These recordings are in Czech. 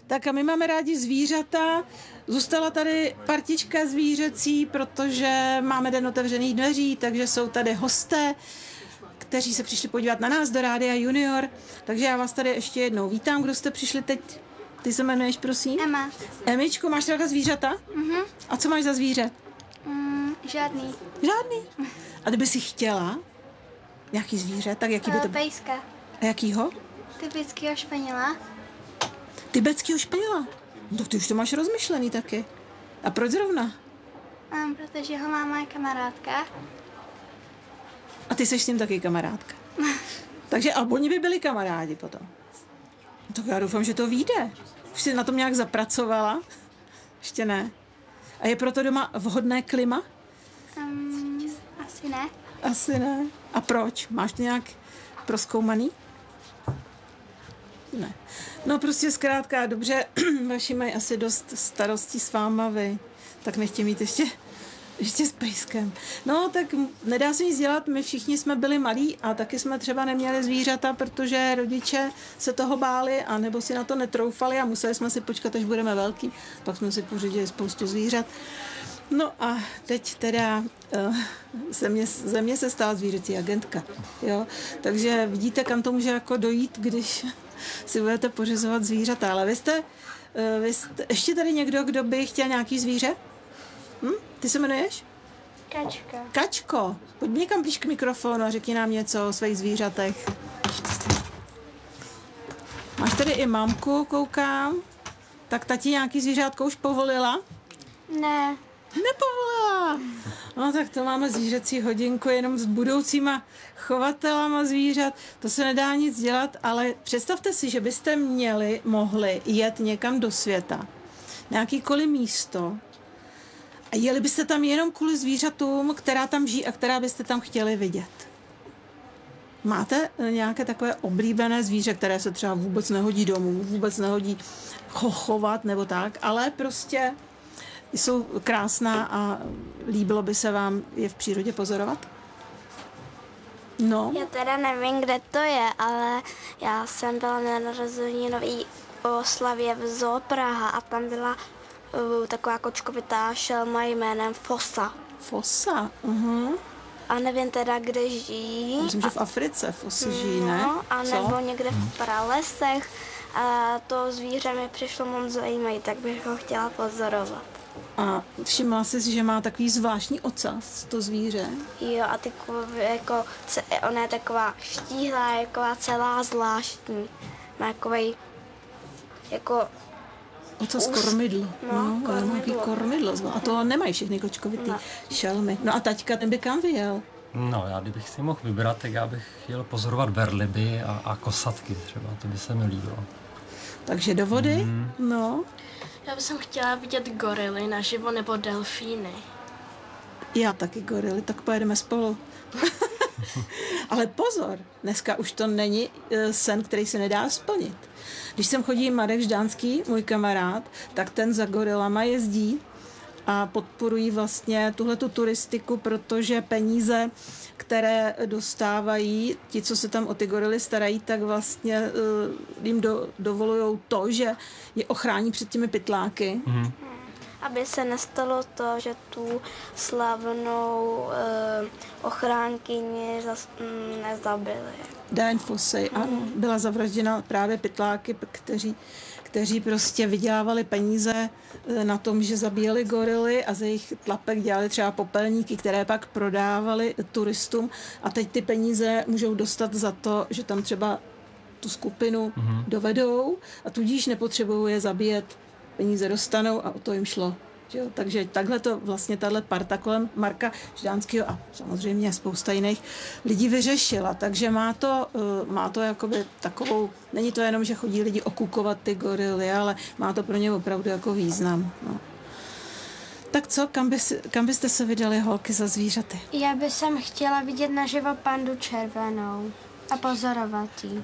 Tak a my máme rádi zvířata. Zůstala tady partička zvířecí, protože máme den otevřených dveří, takže jsou tady hosté, kteří se přišli podívat na nás do Rádia Junior. Takže já vás tady ještě jednou vítám. Kdo jste přišli teď? Ty se jmenuješ, prosím? Emma. Emičko, máš ráda zvířata? Mhm. A co máš za zvíře? Žádný. Žádný. A kdyby si chtěla nějaký zvíře, tak jaký by to byl? Pejska. A jakýho? Typického španěla. Tibetskýho španěla. No ty už to máš rozmyšlený taky. A proč zrovna? Protože ho má moje kamarádka. A ty seš s tím taky kamarádka. Takže a oni by byli kamarádi potom. Tak já doufám, že to vyjde. Už jsi na tom nějak zapracovala? Ještě ne. A je proto doma vhodné klima? Asi ne. Asi ne. A proč? Máš to nějak prozkoumaný? Ne. No prostě zkrátka, dobře, vaši mají asi dost starostí s váma vy. Tak nechtějí mít ještě s pejskem. No, tak nedá se nic dělat, my všichni jsme byli malí a taky jsme třeba neměli zvířata, protože rodiče se toho báli a nebo si na to netroufali a museli jsme si počkat, až budeme velký. Pak jsme si pořídili spoustu zvířat. No a teď teda ze mě se stala zvířecí agentka. Jo? Takže vidíte, kam to může jako dojít, když si budete pořizovat zvířata. Ale vy jste ještě tady někdo, kdo by chtěl nějaký zvíře? Ty se jmenuješ? Kačka. Kačko, pojď někam blíž k mikrofonu a řekni nám něco o svých zvířatech. Máš tady i mamku, koukám. Tak tati nějaký zvířátko už povolila? Ne. Nepovolila. No tak to máme zvířecí hodinku jenom s budoucíma chovatelama zvířat. To se nedá nic dělat, ale představte si, že byste mohli jet někam do světa. Nějakýkoliv místo. A jeli byste tam jenom kvůli zvířatům, která tam žijí a která byste tam chtěli vidět. Máte nějaké takové oblíbené zvíře, které se třeba vůbec nehodí domů, vůbec nehodí chovat nebo tak, ale prostě jsou krásná a líbilo by se vám je v přírodě pozorovat? No. Já teda nevím, kde to je, ale já jsem byla na narozeninový oslavě v Zoo Praha a tam byla taková kočkovitá šelma jménem Fosa. Fosa? A nevím teda, kde žijí. Myslím, že v Africe fosy žijí, ne? No, a nebo někde v pralesech. A to zvíře mi přišlo moc zajímavé, tak bych ho chtěla pozorovat. A všimla jsi, že má takový zvláštní ocas, to zvíře? Jo, a jako, ona je taková štíhlá, jako celá zvláštní. Má takovej, jako... Ocas kormidlo. No, kormidlo. Kormidlo. A to nemají všechny kočkovitý šelmy. No a taťka, ten by kam vyjel? No, já kdybych si mohl vybrat, tak já bych jel pozorovat berliby a kosatky třeba, to by se mi líbilo. Takže do vody? No. Já bych chtěla vidět gorily naživo nebo delfíny. Já taky gorily, tak pojedeme spolu. Ale pozor, dneska už to není sen, který se nedá splnit. Když sem chodí Marek Ždánský, můj kamarád, tak ten za gorilama jezdí a podporují vlastně tuhletu turistiku, protože peníze, které dostávají ti, co se tam o ty gorily starají, tak vlastně jim dovolujou to, že je ochrání před těmi pytláky. Aby se nestalo to, že tu slavnou ochránkyni nezabili. Dian Fossey, ano, byla zavražděna právě pytláky, kteří prostě vydělávali peníze na tom, že zabíjeli gorily a ze jejich tlapek dělali třeba popelníky, které pak prodávali turistům a teď ty peníze můžou dostat za to, že tam třeba tu skupinu dovedou a tudíž nepotřebují je zabíjet, peníze dostanou a o to jim šlo. Jo? Takže takhle to vlastně tahle parta kolem Marka Ždánského a samozřejmě spousta jiných lidí vyřešila. Takže má to jakoby takovou, není to jenom, že chodí lidi okukovat ty gorily, ale má to pro ně opravdu jako význam. No. Tak co, kam byste se vydali, holky, za zvířaty? Já bych chtěla vidět naživo pandu červenou a pozorovat jí.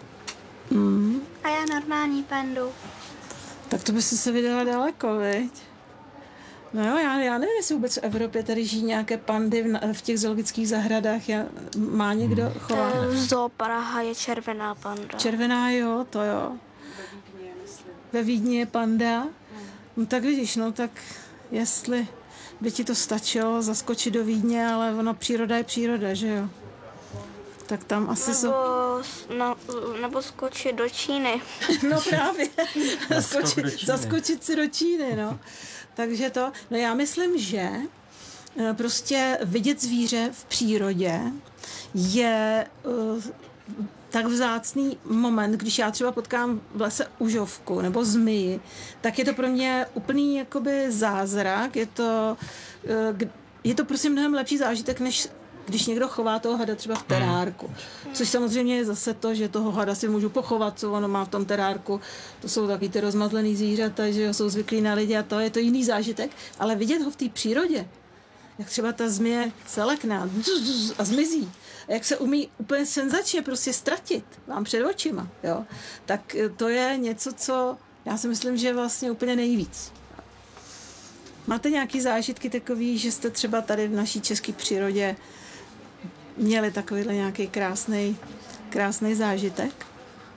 A já normální pandu. Tak to by se vydala daleko, viď? No jo, já nevím, jestli vůbec v Evropě tady žijí nějaké pandy v těch zoologických zahradách. Má někdo chová? V Zoo Praha je červená panda. Červená, jo, to jo. ve Vídni je panda. No tak vidíš, no tak jestli by ti to stačilo zaskočit do Vídně, ale ono příroda je příroda, že jo? Tak tam asi jsou... Nebo skočit do Číny. No právě, do Číny. zaskočit si do Číny, no. Takže to, no já myslím, že prostě vidět zvíře v přírodě je tak vzácný moment, když já třeba potkám v lese užovku nebo zmiji, tak je to pro mě úplný jakoby zázrak, je to prostě mnohem lepší zážitek, než když někdo chová toho hada třeba v terárku. Což samozřejmě je zase to, že toho hada si můžu pochovat, co ono má v tom terárku. To jsou taky ty rozmazlený zvířata, že jo, jsou zvyklí na lidi a to je to jiný zážitek. Ale vidět ho v té přírodě, jak třeba ta zmije se lekne a zmizí, a jak se umí úplně senzačně prostě ztratit vám před očima, jo, tak to je něco, co já si myslím, že je vlastně úplně nejvíc. Máte nějaký zážitky takový, že jste třeba tady v naší české přírodě měli takovýhle nějaký krásný zážitek?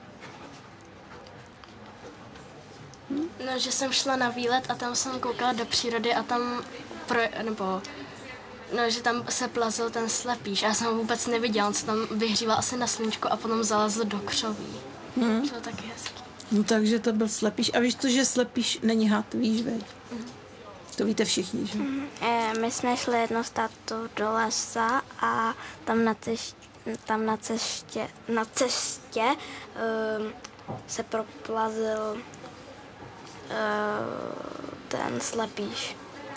No, že jsem šla na výlet a tam jsem koukala do přírody a tam, že tam se plazil ten slepýš a já jsem ho vůbec neviděla, on se tam vyhříval asi na sluníčku a potom zalezl do křoví. To bylo taky hezký. No takže to byl slepýš. A víš to, že slepýš není had, víš, veď? To víte všichni, že? My jsme šli jednou s tátou do lesa a tam na cestě se proplazil ten slepýš.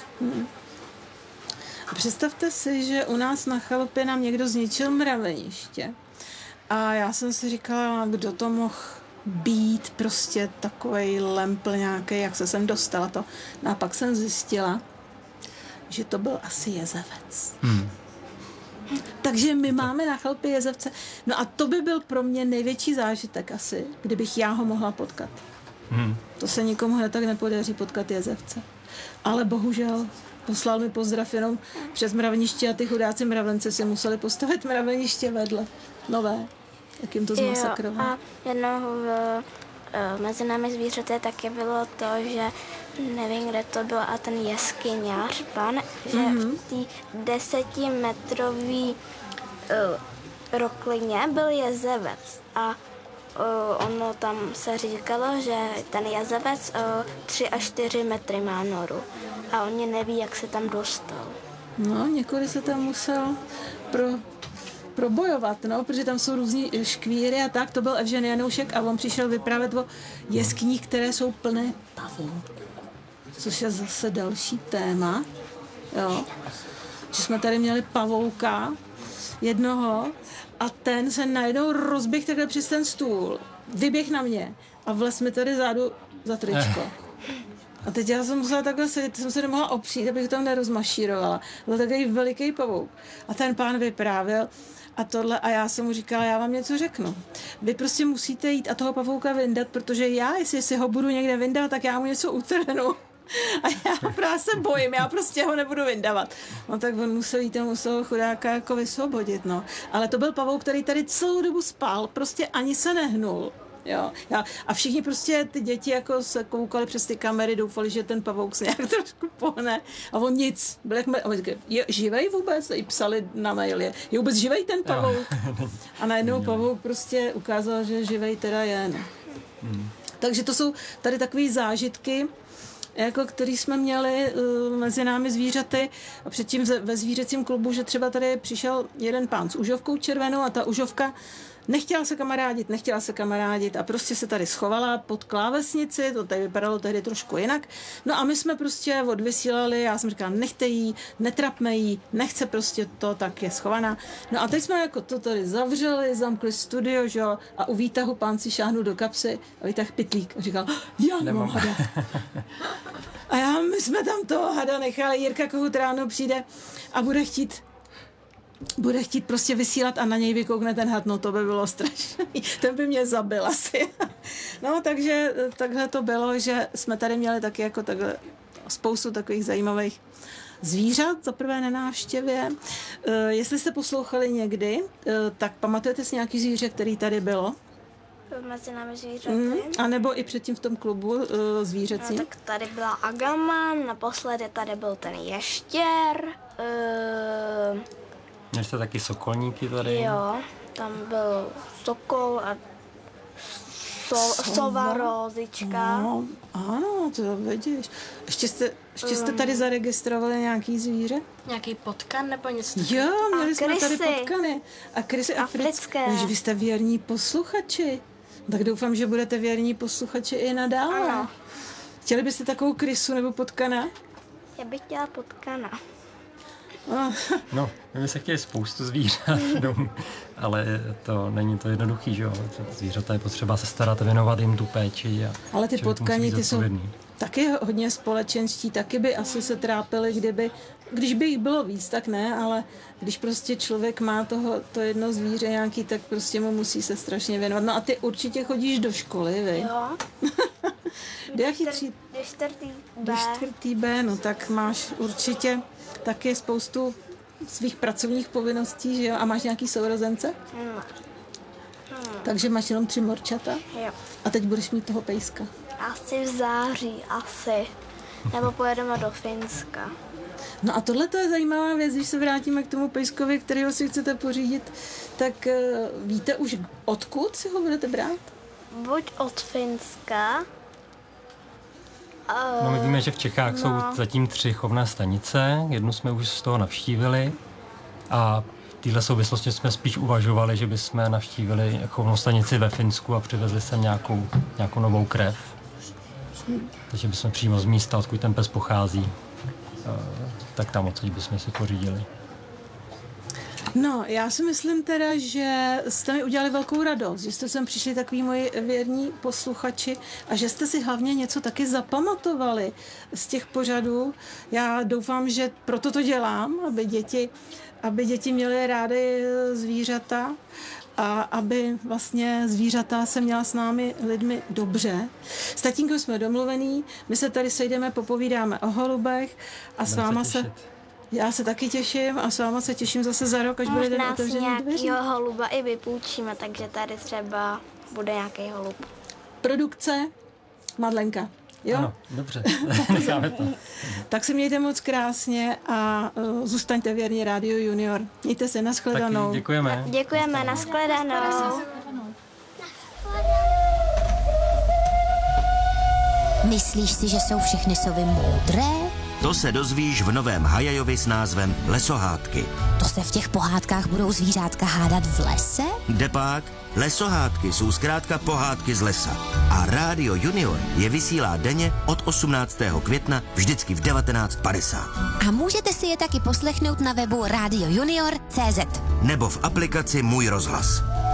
Představte si, že u nás na chalupě nám někdo zničil mraveniště. A já jsem si říkala, kdo to mohl být, prostě takovej lempl nějaký, jak se sem dostala to. No a pak jsem zjistila, že to byl asi jezevec. Takže my máme na chalupě jezevce. No a to by byl pro mě největší zážitek asi, kdybych já ho mohla potkat. To se nikomu hned tak nepodaří potkat jezevce. Ale bohužel poslal mi pozdrav jenom přes mraveniště a ty chudáci mravenci si museli postavit mraveniště vedle. Nové. Jak jim to zmasakrovalo. A jednoho mezi námi zvířaty taky bylo to, že nevím, kde to bylo, a ten jeskyňář pan, že v té 10metrový roklině byl jezevec a ono tam se říkalo, že ten jezevec 3 až 4 metry má noru a oni neví, jak se tam dostal. No, několik se tam musel probojovat, no, protože tam jsou různý škvíry a tak. To byl Evžen Janoušek a on přišel vyprávět o jeskyních, které jsou plné pavouků. Což je zase další téma, jo. Že jsme tady měli pavouka jednoho a ten se najednou rozběh takhle přes ten stůl, vyběh na mě a vlez mi tady zádu za tričko. A teď já jsem musela takhle sedět, jsem se nemohla opřít, abych tam nerozmašírovala. Byl takový veliký pavouk. A ten pán vyprávěl a tohle a já jsem mu říkala, já vám něco řeknu. Vy prostě musíte jít a toho pavouka vyndat, protože já, jestli si ho budu někde vyndat, tak já mu něco utrhnu. A já právě se bojím, já prostě ho nebudu vyndavat. No tak on musel jít a musel ho chudáka jako vysvobodit, no. Ale to byl pavouk, který tady celou dobu spal, prostě ani se nehnul. Jo. A všichni prostě ty děti jako se koukali přes ty kamery, doufali, že ten pavouk se nějak trošku pohne a on nic. Byl jak je živej vůbec? I psali na mail, je vůbec živej ten pavouk? A najednou pavouk prostě ukázal, že živej teda je. No. Takže to jsou tady takové zážitky, jako který jsme měli mezi námi zvířaty a předtím ve zvířecím klubu, že třeba tady přišel jeden pán s užovkou červenou a ta užovka nechtěla se kamarádit a prostě se tady schovala pod klávesnici, to tady vypadalo tehdy trošku jinak. No a my jsme prostě odvysílali, já jsem říkala, nechte jí, netrapme jí, nechce prostě to, tak je schovaná. No a teď jsme jako to tady zavřeli, zamkli studio, že jo, a u výtahu pán si šáhnul do kapsy a vytáhl pytlík a říkal, já nemám hada. A my jsme tam toho hada nechali, Jirka Kohut ráno přijde a bude chtít prostě vysílat a na něj vykoukne ten had, no to by bylo strašný. Ten by mě zabil asi. No, takže takhle to bylo, že jsme tady měli taky jako takhle spoustu takových zajímavých zvířat, za prvé na návštěvě. Jestli jste poslouchali někdy, tak pamatujete si nějaký zvíře, který tady bylo? mezi námi zvířaty. A nebo i předtím v tom klubu zvířecí? No, tak tady byla agama, naposledy tady byl ten ještěr. Měli jste taky sokolníky tady? Jo, tam byl sokol a sova, rozička. No, ano, to vidíš. Ještě jste tady zaregistrovali nějaký zvíře? Nějaký potkan nebo něco? Jo, měli A jsme tady krysy. potkany. A krysy Africké. Takže vy jste věrní posluchači. Tak doufám, že budete věrní posluchači i nadále. Ano. Chtěli byste takovou krysu nebo potkana? Já bych chtěla potkana. No, my bychom chtěli spoustu zvířat domů, ale není to jednoduchý, že jo? Zvířata je potřeba se starat a věnovat jim tu péči. Ale ty člověk musí potkani, být ty jsou zodpovědný. taky hodně společenští, taky by asi se trápili, když by jich bylo víc, tak ne, ale když prostě člověk má to jedno zvíře nějaký, tak prostě mu musí se strašně věnovat. No a ty určitě chodíš do školy, vy? Jo. Do jaký třídy? Do 4. B. Do 4. B, no tak máš určitě taky spoustu svých pracovních povinností, že jo? A máš nějaký sourozence? Takže máš jenom 3 morčata? Jo. A teď budeš mít toho pejska. Asi v září, asi. Nebo pojedeme do Finska. No a tohle to je zajímavá věc, když se vrátíme k tomu pejskovi, kterého si chcete pořídit, tak víte už odkud si ho budete brát? Buď od Finska. No, my víme, že v Čechách jsou zatím 3 chovné stanice, jednu jsme už z toho navštívili a v téhle souvislosti jsme spíš uvažovali, že bychom navštívili chovnou stanici ve Finsku a přivezli sem nějakou novou krev. Takže bychom přímo z místa, odkud ten pes pochází, tak tam odsaď bychom si pořídili. No, já si myslím teda, že jste mi udělali velkou radost, že jste sem přišli takový moji věrní posluchači a že jste si hlavně něco taky zapamatovali z těch pořadů. Já doufám, že proto to dělám, aby děti měly rády zvířata a aby vlastně zvířata se měla s námi lidmi dobře. S tatínkem jsme domluvený, my se tady sejdeme, popovídáme o holubech a s váma se... Já se taky těším a s váma se těším zase za rok, až bude den Možná si otevřený dveří. nějakýho holuba i vypůjčíme, takže tady třeba bude nějaký holub. Produkce Madlenka. Jo? Ano, dobře, necháme to. Tak se mějte moc krásně a zůstaňte věrní Rádio Junior. Mějte se, nashledanou. Taky děkujeme. Děkujeme, nashledanou. Myslíš si, že jsou všechny sovy moudré? To se dozvíš v novém Hajajovi s názvem Lesohádky. To se v těch pohádkách budou zvířátka hádat v lese? Kdepák, lesohádky jsou zkrátka pohádky z lesa. A Rádio Junior je vysílá denně od 18. května vždycky v 19:50. A můžete si je taky poslechnout na webu radiojunior.cz. Nebo v aplikaci Můj rozhlas.